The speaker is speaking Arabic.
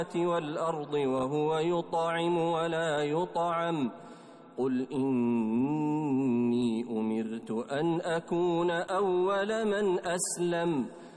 والأرض وهو يطعم ولا يطعم قل إني أمرت أن أكون أول من أسلم